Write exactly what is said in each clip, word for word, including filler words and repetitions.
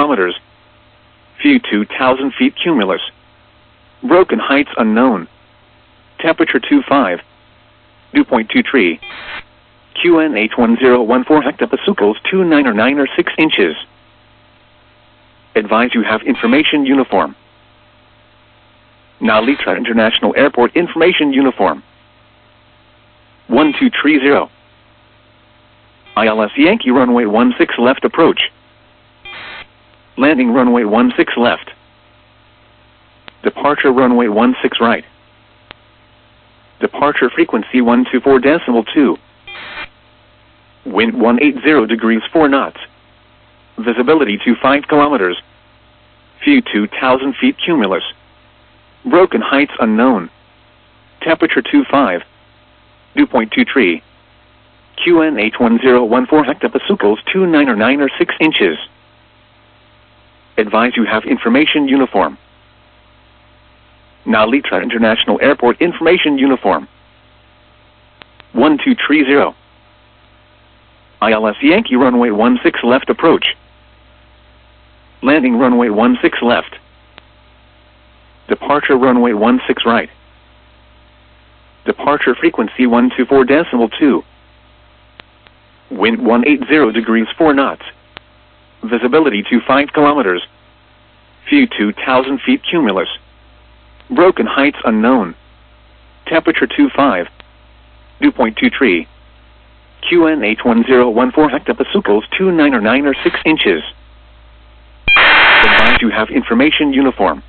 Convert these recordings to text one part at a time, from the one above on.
kilometers. View two thousand feet cumulus. Broken heights unknown. Temperature twenty-five. Dew point two three. Q N H one zero one four hectopascals two nine or nine or six inches. Advise you have information uniform. Now Litra International Airport information uniform. one two three zero. I L S Yankee runway one six left approach. Landing runway one six left. Departure runway one six right. Departure frequency one two four decimal two. Wind one eighty degrees four knots. Visibility twenty-five kilometers. View two thousand feet cumulus. Broken heights unknown. Temperature twenty-five. Dew point two three. Q N H one zero one four hectopascals two nine or nine or six inches. Advise you have information uniform. Now Litra International Airport information uniform. one two three zero. I L S Yankee runway one six left approach. Landing runway one six left. Departure runway one six right. Departure frequency one two four decimal two. Wind one eighty degrees four knots. Visibility twenty-five kilometers. View two thousand feet cumulus. Broken heights unknown. Temperature twenty-five. Dew point two three. Q N H one zero one four hectopascals two nine or nine or six inches. Advise you have information uniform.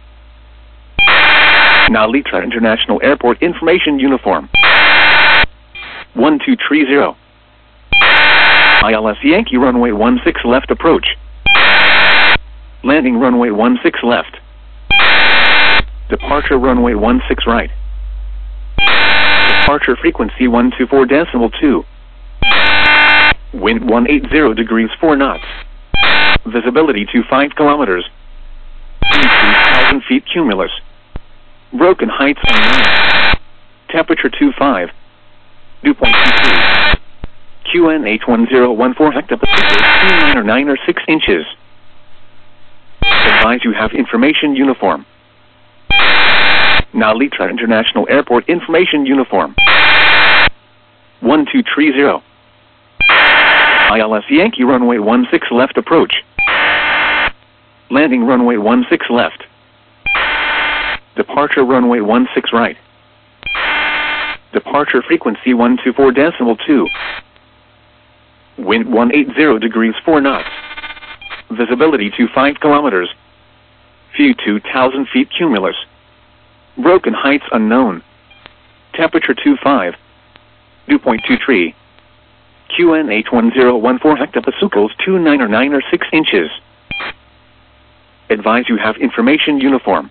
Now Litra International Airport information uniform. one two three zero. I L S Yankee runway one six left approach. Landing runway one six left. Departure runway one six right. Departure frequency one two four decimal two. Wind one eighty degrees four knots. Visibility twenty-five kilometers. two thousand feet cumulus. Broken heights unknown. Temperature twenty-five. Dew point two three. Q N H one zero one four hectopascals two nine or nine or six inches. Advise you have information uniform. Now Litra International Airport information uniform. one two three zero. I L S Yankee runway one six left approach. Landing runway one six left. Departure runway one six right. Departure frequency one two four decimal two. Wind one eighty degrees four knots. Visibility twenty-five kilometers. View two thousand feet cumulus. Broken heights unknown. Temperature twenty-five. Dew point two three. Q N H one zero one four hectopascals two nine or nine or six inches. Advise you have information uniform.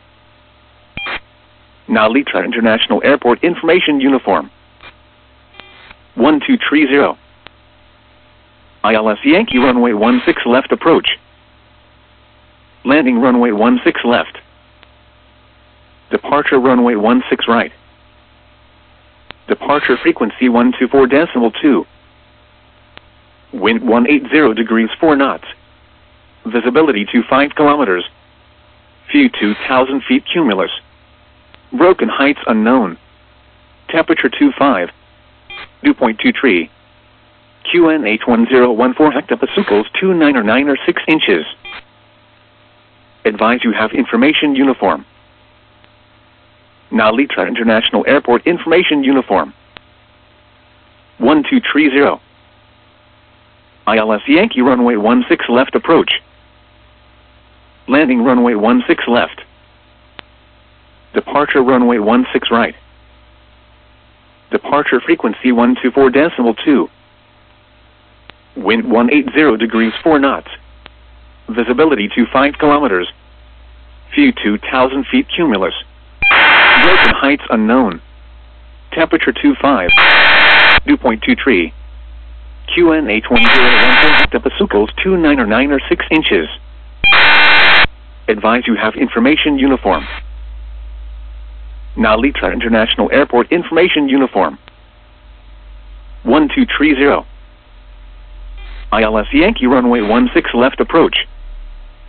Now Litra International Airport information uniform. one two three zero. I L S Yankee runway one six left approach. Landing runway one six left. Departure runway one six right. Departure frequency one two four decimal two. Wind one eighty degrees four knots. Visibility twenty-five kilometers. View two thousand feet cumulus. Broken heights unknown. Temperature twenty-five. Dew point two three. Q N H one zero one four hectopascals two nine or nine or six inches. Advise you have information uniform. Now Litra International Airport information uniform. one two three zero. I L S Yankee runway one six left approach. Landing runway one six left. Departure runway one six right. Departure frequency one two four decimal two. Wind one eighty degrees four knots. Visibility twenty-five kilometers. View two thousand feet cumulus. Broken heights unknown. Temperature twenty-five. Dew point two three. Q N H one zero one four hectopascals two nine or nine or six inches. Advise you have information uniform. Now Litra International Airport information uniform. one two three zero. I L S Yankee runway one six left approach.